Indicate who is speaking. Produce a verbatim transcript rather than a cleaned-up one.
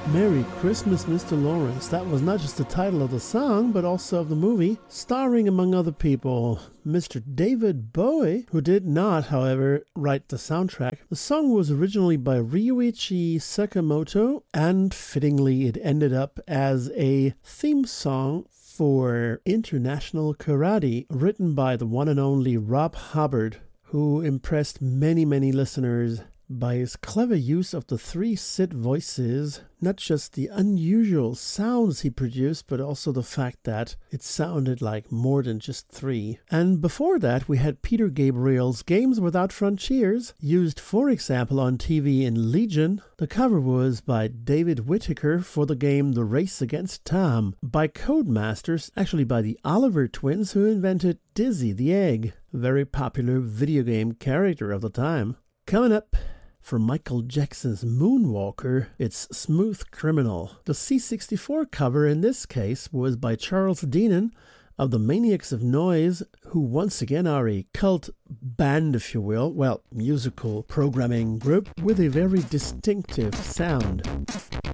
Speaker 1: Merry Christmas, Mister Lawrence. That was not just the title of the song, but also of the movie, starring, among other people, Mister David Bowie, who did not, however, write the soundtrack. The song was originally by Ryuichi Sakamoto, and fittingly it ended up as a theme song for International Karate, written by the one and only Rob Hubbard, who impressed many, many listeners by his clever use of the three Sid voices, not just the unusual sounds he produced, but also the fact that it sounded like more than just three. And before that, we had Peter Gabriel's Games Without Frontiers, used, for example, on T V in Legion. The cover was by David Whittaker for the game The Race Against Time, by Codemasters, actually by the Oliver twins, who invented Dizzy the Egg, a very popular video game character of the time. Coming up, from Michael Jackson's Moonwalker, it's Smooth Criminal. The C sixty-four cover in this case was by Charles Deanan of the Maniacs of Noise, who once again are a cult band, if you will, well, musical programming group with a very distinctive sound.